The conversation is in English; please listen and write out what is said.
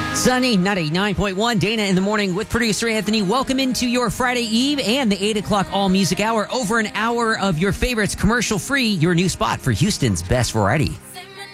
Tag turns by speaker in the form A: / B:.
A: Sunny 99.1, Dana in the morning with producer Anthony. Welcome into your Friday Eve and the 8 o'clock All Music Hour. Over an hour of your favorites, commercial free, your new spot for Houston's best variety.